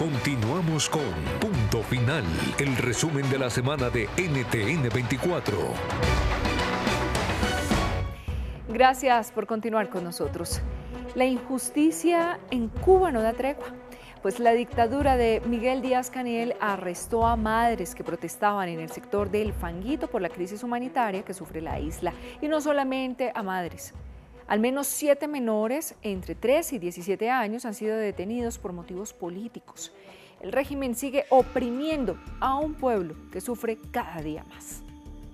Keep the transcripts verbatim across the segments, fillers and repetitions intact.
Continuamos con Punto Final, el resumen de la semana de N T N veinticuatro. Gracias por continuar con nosotros. La injusticia en Cuba no da tregua, pues la dictadura de Miguel Díaz-Canel arrestó a madres que protestaban en el sector del Fanguito por la crisis humanitaria que sufre la isla. Y no solamente a madres. Al menos siete menores entre tres y diecisiete años han sido detenidos por motivos políticos. El régimen sigue oprimiendo a un pueblo que sufre cada día más.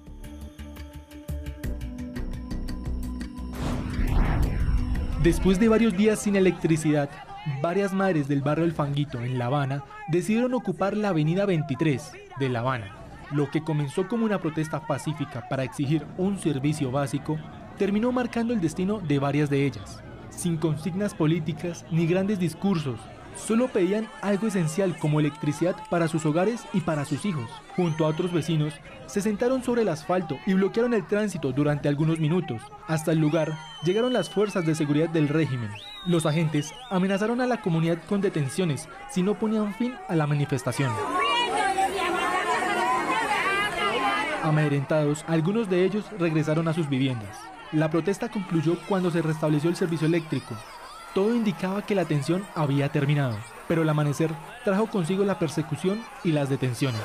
Después de varios días sin electricidad, varias madres del barrio El Fanguito, en La Habana, decidieron ocupar la avenida veintitrés de La Habana. Lo que comenzó como una protesta pacífica para exigir un servicio básico, terminó marcando el destino de varias de ellas. Sin consignas políticas ni grandes discursos, solo pedían algo esencial como electricidad para sus hogares y para sus hijos. Junto a otros vecinos, se sentaron sobre el asfalto y bloquearon el tránsito durante algunos minutos. Hasta el lugar llegaron las fuerzas de seguridad del régimen. Los agentes amenazaron a la comunidad con detenciones si no ponían fin a la manifestación. Amedrentados, algunos de ellos regresaron a sus viviendas. La protesta concluyó cuando se restableció el servicio eléctrico. Todo indicaba que la tensión había terminado, pero el amanecer trajo consigo la persecución y las detenciones.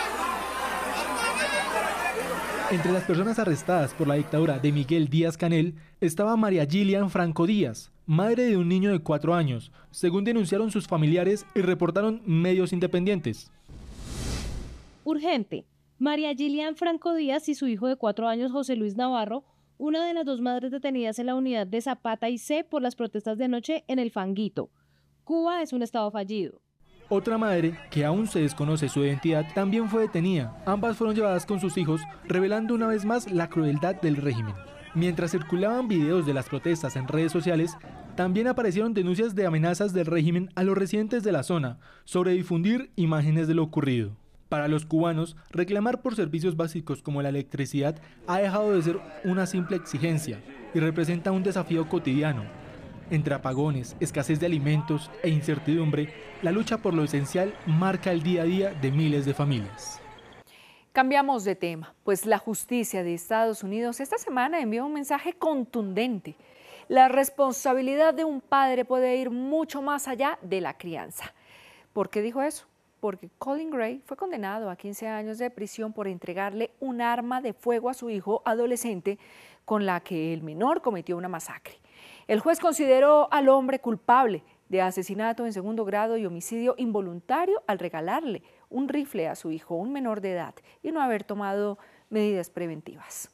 Entre las personas arrestadas por la dictadura de Miguel Díaz-Canel estaba María Gillian Franco Díaz, madre de un niño de cuatro años, según denunciaron sus familiares y reportaron medios independientes. Urgente. María Gillian Franco Díaz y su hijo de cuatro años, José Luis Navarro, una de las dos madres detenidas en la unidad de Zapata y C por las protestas de anoche en el Fanguito. Cuba es un estado fallido. Otra madre, que aún se desconoce su identidad, también fue detenida. Ambas fueron llevadas con sus hijos, revelando una vez más la crueldad del régimen. Mientras circulaban videos de las protestas en redes sociales, también aparecieron denuncias de amenazas del régimen a los residentes de la zona sobre difundir imágenes de lo ocurrido. Para los cubanos, reclamar por servicios básicos como la electricidad ha dejado de ser una simple exigencia y representa un desafío cotidiano. Entre apagones, escasez de alimentos e incertidumbre, la lucha por lo esencial marca el día a día de miles de familias. Cambiamos de tema, pues la justicia de Estados Unidos esta semana envió un mensaje contundente. La responsabilidad de un padre puede ir mucho más allá de la crianza. ¿Por qué dijo eso? Porque Colin Gray fue condenado a quince años de prisión por entregarle un arma de fuego a su hijo adolescente con la que el menor cometió una masacre. El juez consideró al hombre culpable de asesinato en segundo grado y homicidio involuntario al regalarle un rifle a su hijo, un menor de edad, y no haber tomado medidas preventivas.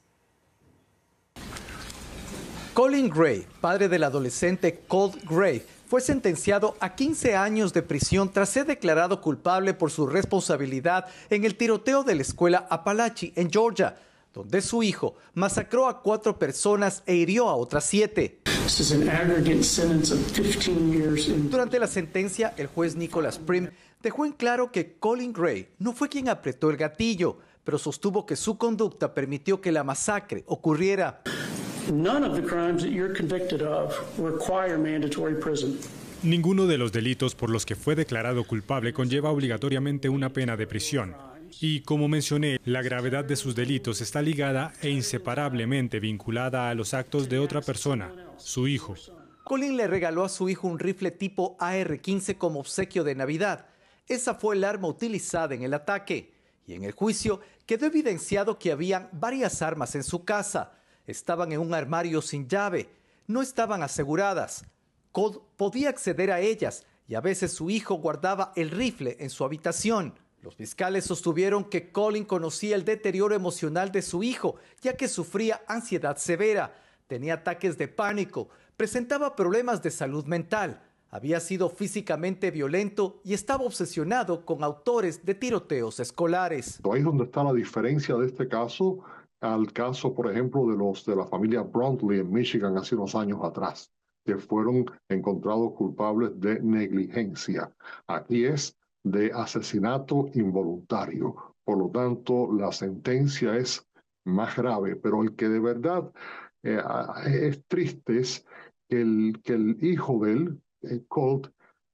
Colin Gray, padre del adolescente Colt Gray, fue sentenciado a quince años de prisión tras ser declarado culpable por su responsabilidad en el tiroteo de la escuela Apalachee en Georgia, donde su hijo masacró a cuatro personas e hirió a otras siete. Durante la sentencia, el juez Nicholas Prim dejó en claro que Colin Gray no fue quien apretó el gatillo, pero sostuvo que su conducta permitió que la masacre ocurriera. Ninguno de los delitos por los que fue declarado culpable conlleva obligatoriamente una pena de prisión. Y, como mencioné, la gravedad de sus delitos está ligada e inseparablemente vinculada a los actos de otra persona, su hijo. Colin le regaló a su hijo un rifle tipo A R quince como obsequio de Navidad. Esa fue el arma utilizada en el ataque. Y en el juicio quedó evidenciado que habían varias armas en su casa. Estaban en un armario sin llave, no estaban aseguradas. Colt podía acceder a ellas y a veces su hijo guardaba el rifle en su habitación. Los fiscales sostuvieron que Colin conocía el deterioro emocional de su hijo, ya que sufría ansiedad severa, tenía ataques de pánico, presentaba problemas de salud mental, había sido físicamente violento y estaba obsesionado con autores de tiroteos escolares. Ahí es donde está la diferencia de este caso al caso, por ejemplo, de los de la familia Bruntley en Michigan hace unos años atrás, que fueron encontrados culpables de negligencia. Aquí es de asesinato involuntario. Por lo tanto, la sentencia es más grave, pero el que de verdad eh, es triste es que el, que el hijo de él, eh, Colt,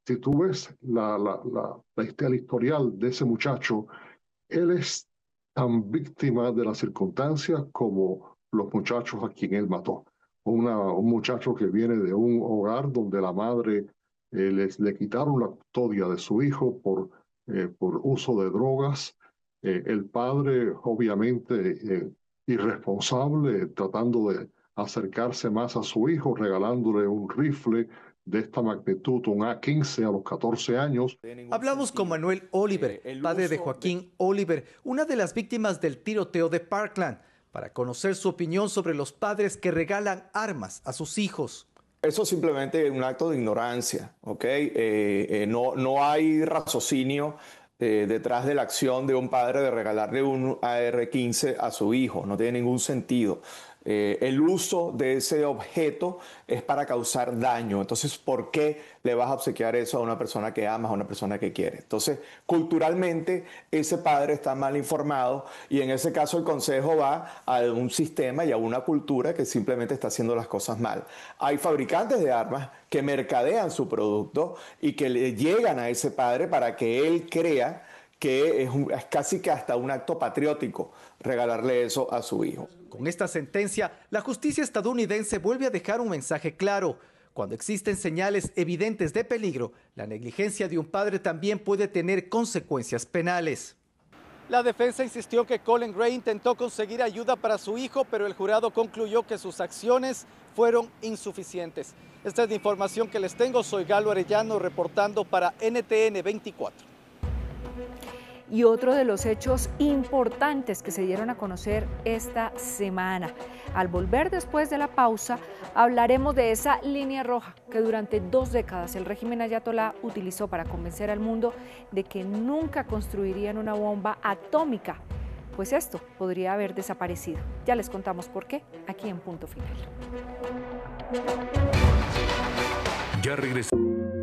si tú ves la, la, la, la, el historial de ese muchacho, él es tan víctima de las circunstancias como los muchachos a quien él mató. Una, un muchacho que viene de un hogar donde la madre eh, les, le quitaron la custodia de su hijo por, eh, por uso de drogas. Eh, el padre, obviamente, eh, irresponsable, tratando de acercarse más a su hijo, regalándole un rifle de esta magnitud, un A quince a los catorce años. Hablamos con Manuel Oliver, padre de Joaquín Oliver, una de las víctimas del tiroteo de Parkland, para conocer su opinión sobre los padres que regalan armas a sus hijos. Eso es simplemente un acto de ignorancia, ¿ok? Eh, eh, no, no hay raciocinio eh, detrás de la acción de un padre de regalarle un A R quince a su hijo, no tiene ningún sentido. Eh, el uso de ese objeto es para causar daño. Entonces, ¿por qué le vas a obsequiar eso a una persona que amas, a una persona que quiere? Entonces, culturalmente, ese padre está mal informado y en ese caso el consejo va a un sistema y a una cultura que simplemente está haciendo las cosas mal. Hay fabricantes de armas que mercadean su producto y que le llegan a ese padre para que él crea que es, un, es casi que hasta un acto patriótico regalarle eso a su hijo. Con esta sentencia, la justicia estadounidense vuelve a dejar un mensaje claro. Cuando existen señales evidentes de peligro, la negligencia de un padre también puede tener consecuencias penales. La defensa insistió que Colin Gray intentó conseguir ayuda para su hijo, pero el jurado concluyó que sus acciones fueron insuficientes. Esta es la información que les tengo. Soy Galo Arellano reportando para N T N veinticuatro. Y otro de los hechos importantes que se dieron a conocer esta semana. Al volver después de la pausa, hablaremos de esa línea roja que durante dos décadas el régimen ayatolá utilizó para convencer al mundo de que nunca construirían una bomba atómica. Pues esto podría haber desaparecido. Ya les contamos por qué, aquí en Punto Final. Ya regresamos.